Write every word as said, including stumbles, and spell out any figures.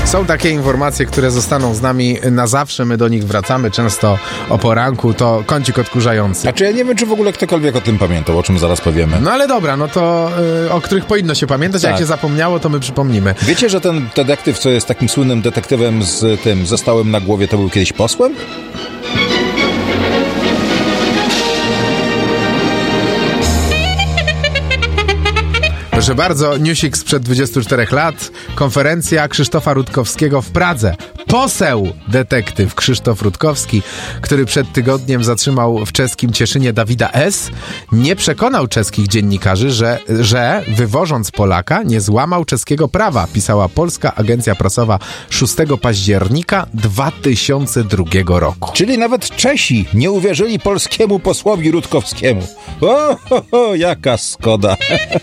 Są takie informacje, które zostaną z nami na zawsze, my do nich wracamy często o poranku, to kącik odkurzający. Znaczy ja nie wiem, czy w ogóle ktokolwiek o tym pamiętał, o czym zaraz powiemy. No ale dobra, no to y, o których powinno się pamiętać, Tak. jak się zapomniało, to my przypomnimy. Wiecie, że ten detektyw, co jest takim słynnym detektywem z tym zostałem na głowie, to był kiedyś posłem? Proszę bardzo, newsik sprzed dwudziestu czterech lat, konferencja Krzysztofa Rutkowskiego w Pradze. Poseł detektyw Krzysztof Rutkowski, który przed tygodniem zatrzymał w czeskim Cieszynie Dawida S., nie przekonał czeskich dziennikarzy, że, że wywożąc Polaka nie złamał czeskiego prawa, pisała polska agencja prasowa szóstego października dwa tysiące drugiego roku. Czyli nawet Czesi nie uwierzyli polskiemu posłowi Rutkowskiemu. O, ho, ho, jaka skoda.